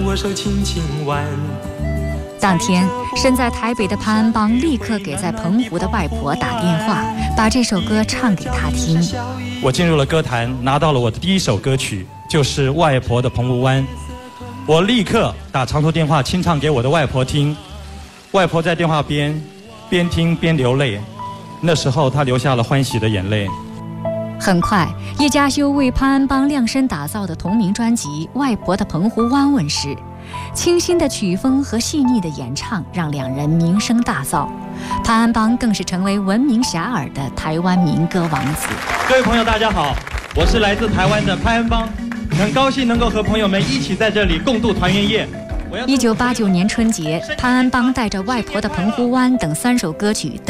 我手轻轻挽。 当天，身在台北的潘安邦立刻给在澎湖的外婆打电话，把这首歌唱给她听。 我进入了歌坛，拿到了我的第一首歌曲，就是《外婆的澎湖湾》。我立刻打长途电话清唱给我的外婆听，外婆在电话边听边流泪，那时候她流下了欢喜的眼泪。 很快，叶嘉修为潘安邦量身打造的同名专辑《外婆的澎湖湾》问世，清新的曲风和细腻的演唱让两人名声大噪，潘安邦更是成为闻名遐迩的台湾民歌王子。 各位朋友大家好，我是来自台湾的潘安邦，很高兴能够和朋友们一起在这里共度团圆夜。 1989年春节，潘安邦带着《外婆的澎湖湾》等3首歌曲